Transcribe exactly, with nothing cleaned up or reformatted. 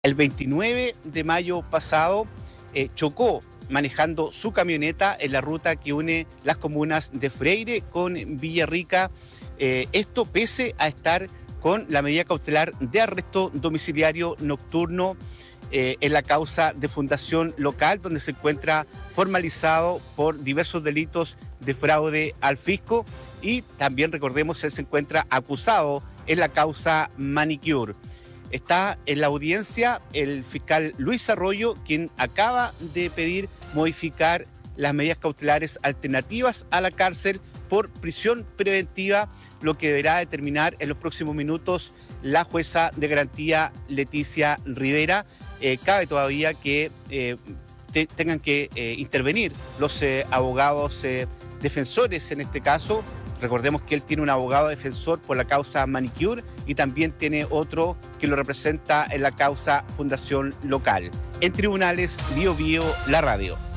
El veintinueve de mayo pasado eh, chocó manejando su camioneta en la ruta que une las comunas de Freire con Villarrica. Eh, esto pese a estar con la medida cautelar de arresto domiciliario nocturno eh, en la causa de fundación local, donde se encuentra formalizado por diversos delitos de fraude al fisco, y también recordemos él se encuentra acusado en la causa Manicure. Está en la audiencia el fiscal Luis Arroyo, quien acaba de pedir modificar las medidas cautelares alternativas a la cárcel por prisión preventiva, lo que deberá determinar en los próximos minutos la jueza de garantía Leticia Rivera. Eh, cabe todavía que eh, te, tengan que eh, intervenir los eh, abogados eh, defensores en este caso. Recordemos que él tiene un abogado defensor por la causa Manicure y también tiene otro que lo representa en la causa Fundación Local. En Tribunales Bio Bio, la radio.